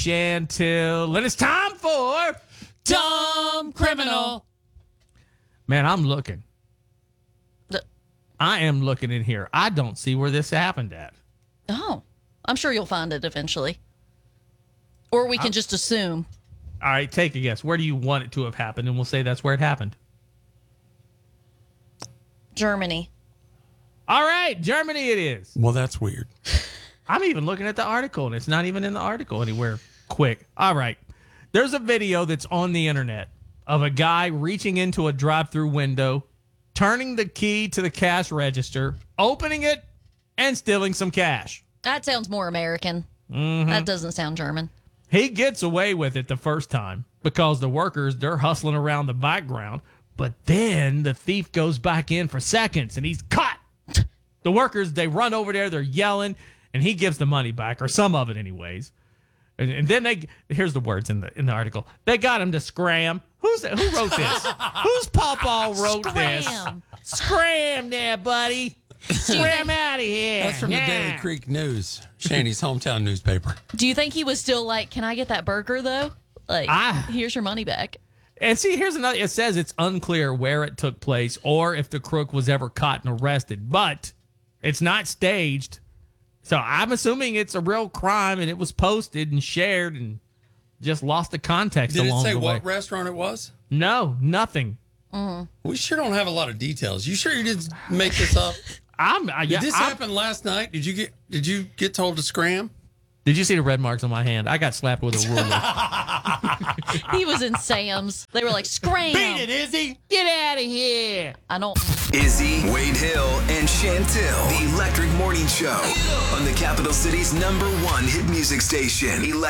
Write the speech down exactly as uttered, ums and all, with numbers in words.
Chantil, and it's time for Dumb Criminal. Man, I'm looking. The- I am looking in here. I don't see where this happened at. Oh, I'm sure you'll find it eventually. Or we can I'm- just assume. All right, take a guess. Where do you want it to have happened? And we'll say that's where it happened. Germany. All right, Germany it is. Well, that's weird. I'm even looking at the article, and it's not even in the article anywhere. Quick. All right. There's a video that's on the internet of a guy reaching into a drive-through window, turning the key to the cash register, opening it, and stealing some cash. That sounds more American. Mm-hmm. That doesn't sound German. He gets away with it the first time because the workers, they're hustling around the background. But then the thief goes back in for seconds, and he's caught. The workers, they run over there, they're yelling, and he gives the money back, or some of it anyways. And, and then they, here's the words in the in the article. They got him to scram. Who's Who wrote this? Who's Pawpaw wrote this? Scram. Scram there, buddy. Scram out of here. That's from Yeah. the Daily Creek News, Shandy's hometown newspaper. Do you think he was still like, can I get that burger though? Like, Ah. here's your money back. And see, here's another. It says it's unclear where it took place or if the crook was ever caught and arrested, but it's not staged. So I'm assuming it's a real crime and it was posted and shared and just lost the context Did it along say the way. what restaurant it was? No, nothing. We sure don't have a lot of details. You sure you didn't make this up? I'm. I, Did yeah, this I'm- happen last night? Did you get Did you get told to scram? Did you see the red marks on my hand? I got slapped with a ruler. He was in Sam's. They were like, scram. Izzy. Get out of here. I don't. Izzy, Wade Hill, and Chantil. The Electric Morning Show on the capital city's number one hit music station. Electric.